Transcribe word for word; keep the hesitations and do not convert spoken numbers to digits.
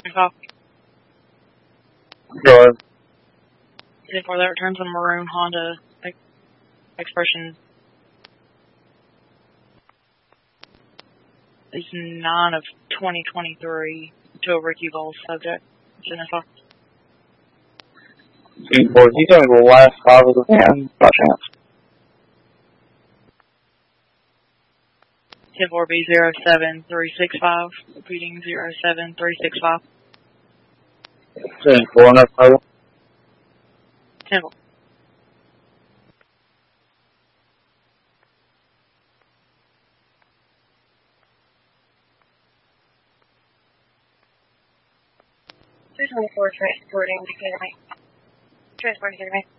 Call. Go ahead. ten four, that returns a maroon Honda ex Expression. Is nine of twenty twenty-three to a Ricky Bowles subject. ten four. ten four, you tell me the last five of the van, by chance? ten four B zero seven three six five, repeating zero seven three six five. ten four, enough total? ten four. two twenty-four transporting to Academy. Transporting to Academy.